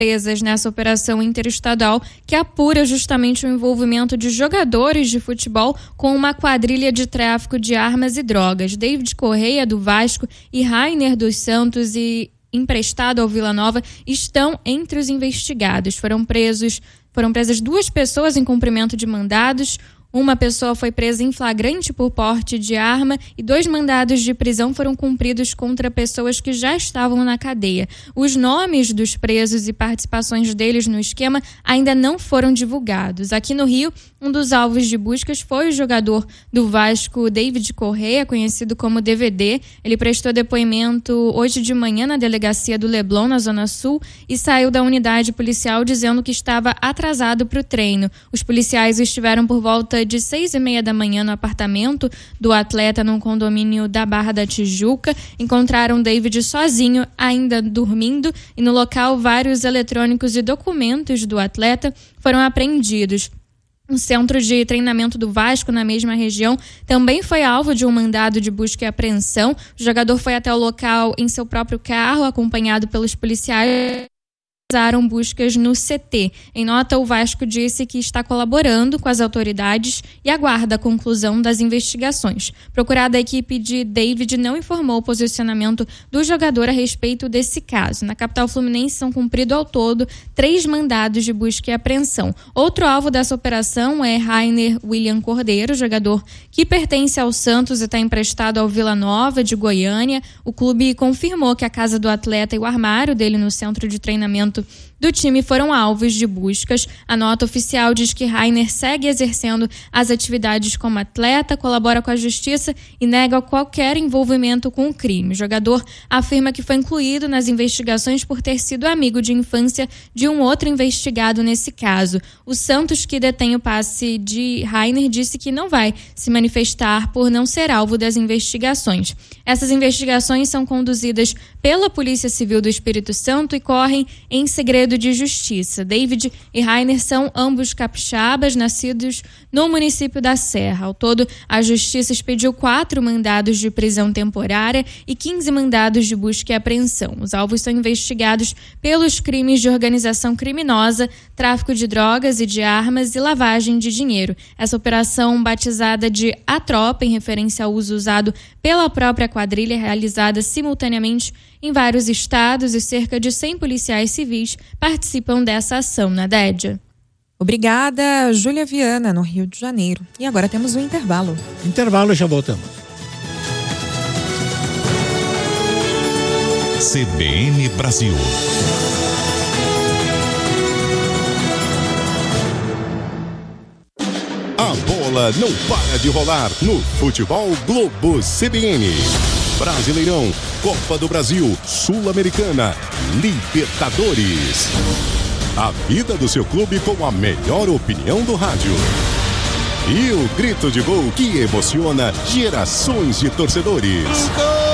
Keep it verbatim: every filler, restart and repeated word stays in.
presas nessa operação interestadual que apura justamente o envolvimento de jogadores de futebol com uma quadrilha de tráfico de armas e drogas. David Correia, do Vasco, e Rainer dos Santos, e emprestado ao Vila Nova, estão entre os investigados. Foram presos, foram presas duas pessoas em cumprimento de mandados. Uma pessoa foi presa em flagrante por porte de arma e dois mandados de prisão foram cumpridos contra pessoas que já estavam na cadeia. Os nomes dos presos e participações deles no esquema ainda não foram divulgados. Aqui no Rio, um dos alvos de buscas foi o jogador do Vasco, David Correia, conhecido como D V D. Ele prestou depoimento hoje de manhã na delegacia do Leblon, na Zona Sul, e saiu da unidade policial dizendo que estava atrasado para o treino. Os policiais estiveram por volta de seis e meia da manhã no apartamento do atleta num condomínio da Barra da Tijuca. Encontraram David sozinho, ainda dormindo, e no local vários eletrônicos e documentos do atleta foram apreendidos. O centro de treinamento do Vasco, na mesma região, também foi alvo de um mandado de busca e apreensão. O jogador foi até o local em seu próprio carro, acompanhado pelos policiais. Realizaram buscas no C T. Em nota, o Vasco disse que está colaborando com as autoridades e aguarda a conclusão das investigações. Procurada, a equipe de David não informou o posicionamento do jogador a respeito desse caso. Na capital fluminense são cumpridos ao todo três mandados de busca e apreensão. Outro alvo dessa operação é Rainer William Cordeiro, jogador que pertence ao Santos e está emprestado ao Vila Nova de Goiânia. O clube confirmou que a casa do atleta e o armário dele no centro de treinamento do time foram alvos de buscas. A nota oficial diz que Rainer segue exercendo as atividades como atleta, colabora com a justiça e nega qualquer envolvimento com o crime. O jogador afirma que foi incluído nas investigações por ter sido amigo de infância de um outro investigado nesse caso. O Santos, que detém o passe de Rainer, disse que não vai se manifestar por não ser alvo das investigações. Essas investigações são conduzidas pela Polícia Civil do Espírito Santo e correm em segredo de justiça. David e Rainer são ambos capixabas, nascidos no município da Serra. Ao todo, a justiça expediu quatro mandados de prisão temporária e quinze mandados de busca e apreensão. Os alvos são investigados pelos crimes de organização criminosa, tráfico de drogas e de armas e lavagem de dinheiro. Essa operação, batizada de A Tropa, em referência ao uso usado pela própria quadrilha, realizada simultaneamente em vários estados, e cerca de cem policiais civis participam dessa ação na Dédia. Obrigada, Júlia Viana, no Rio de Janeiro. E agora temos um intervalo. Intervalo, já voltamos. C B N Brasil. A bola não para de rolar no Futebol Globo C B N. Brasileirão, Copa do Brasil, Sul-Americana, Libertadores. A vida do seu clube com a melhor opinião do rádio. E o grito de gol que emociona gerações de torcedores.